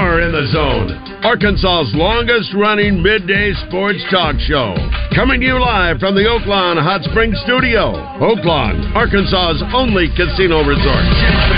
are in the Zone, Arkansas's longest-running midday sports talk show. Coming to you live from the Oaklawn Hot Springs studio. Oaklawn, Arkansas's only casino resort.